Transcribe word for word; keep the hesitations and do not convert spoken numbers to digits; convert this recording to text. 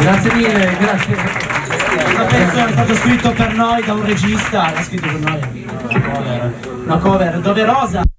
Grazie mille, grazie. Questo pezzo è stato scritto per noi da un regista, l'ha scritto per noi, una cover, una cover doverosa.